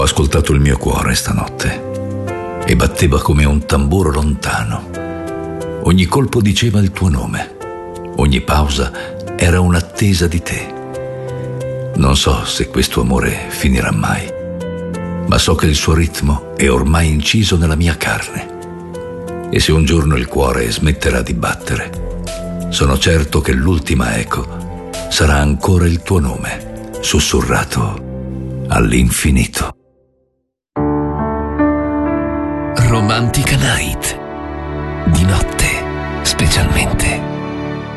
ascoltato il mio cuore stanotte e batteva come un tamburo lontano. Ogni colpo diceva il tuo nome, ogni pausa era un'attesa di te. Non so se questo amore finirà mai, ma so che il suo ritmo è ormai inciso nella mia carne. E se un giorno il cuore smetterà di battere, sono certo che l'ultima eco sarà ancora il tuo nome, sussurrato all'infinito. Romantica Night, di notte specialmente.